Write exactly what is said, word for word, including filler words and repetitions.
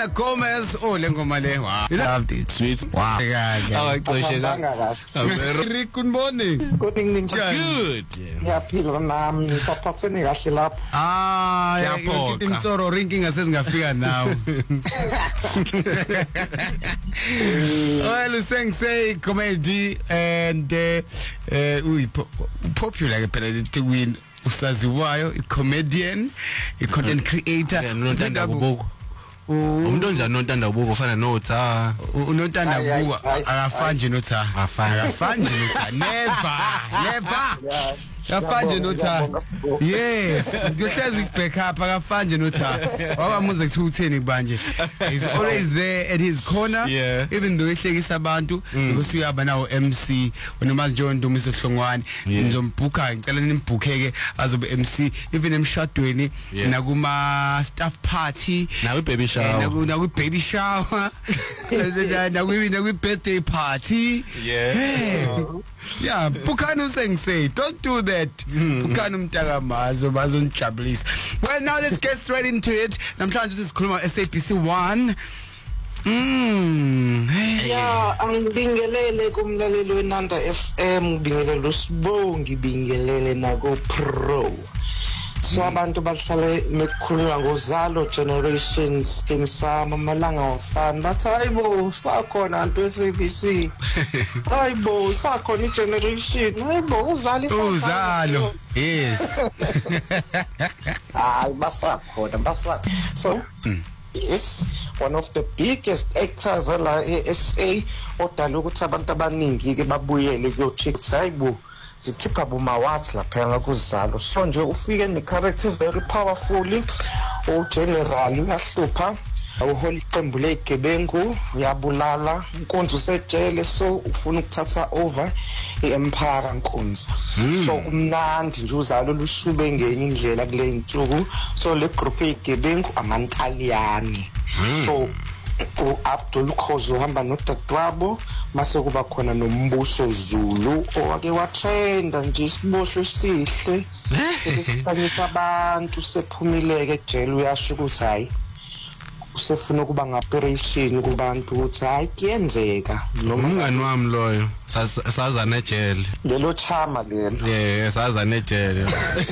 Selena Gomez. Oh, lengoma le. Wow. You loved it. Sweet. Wow. Awaqoshe ka. Rick, good morning. Good evening. Good. Ngiyaphila nami ngisaphatheni kahle lapho. Ah, Ngiyaphoqa. imsoro ranking asesingafika nawe. Well, usengise comedy and uh uyi popular ke phela to win usaziwayo, a comedian, a content creator. Unontanda kubuko. Umuntu onjani unontanda kubuko ufana noTha. Unontanda kubuko akafani nje noTha. Akafani nje noTha. Never, never. Akafani nje noTha. Yes, ngiyohlezi back up akafani nje noTha. Wabamuze kuthini kubanje. He's always there at his corner, yeah. Even though ehlekisa abantu because uyaba nawo M C noma John Dumiso Hlongwane ngizombhuka ngicela nimbhukeke azobe M C even emshadweni nakuma staff party nawe baby shower naku baby shower naku naku birthday party, yeah. Yeah, Bukani usengise, don't do that. Bukani umtakamazo bazonijabulisa. Well, now let's get straight into it. Namhlanje sisikhuluma S A B C one. Mm. Yeah, angibingelele kumlaleli weNanda F M, ngibingelele uSibongi, ngibingelele nako Pro. So abantu bahlale mekukhuluma ngozalo generations timsama malanga wafana bathi hayibo sakhona antu S A B C. Hayibo sakhona igeneration. Hayibo uzalo uzalo. Yes. Hayi basakhona basakhona. So yes, one of the biggest actors la S A odala ukuthi abantu abaningi ke babuyele kuyocheck hayibo zikhipha buma wathi lapha ngakuzalo. So nje ufike ne character very powerfully o general uyahlupha awuhola iqembu legebengu uyabulala inkonzo sejele so ufuna ukuthatha over iempire Nkonza. So umnandi nje uzalo lusube ngenye indlela kule insuku. So le group yegebengu amantaliyani. So uAbdul Khozo uhamba nodadewabo mase kuba khona nombuso Zulu owake watrenda nje isiboshwe sihle esikhanyisa abantu sephumileke ejele uyasho ukuthi hayi usefuna kuba ngaoperation kubantu ukuthi hayi kuyenzeka noma umngani wami loyo saza nejele lelo chama lelo yeah saza nejele